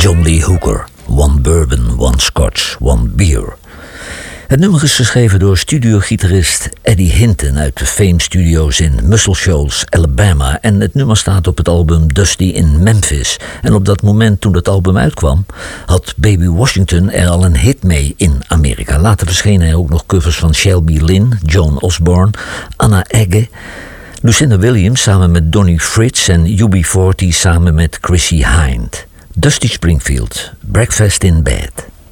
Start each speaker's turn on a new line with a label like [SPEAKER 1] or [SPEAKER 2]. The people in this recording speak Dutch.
[SPEAKER 1] John Lee Hooker, One Bourbon, One Scotch, One Beer. Het nummer is geschreven door studiogitarist Eddie Hinton uit de Fame Studios in Muscle Shoals, Alabama. En het nummer staat op het album Dusty in Memphis. En op dat moment toen het album uitkwam, had Baby Washington er al een hit mee in Amerika. Later verschenen er ook nog covers van Shelby Lynn, Joan Osborne, Anna Egge, Lucinda Williams samen met Donnie Fritz en UB40 samen met Chrissy Hind. Dusty Springfield, Breakfast in Bed.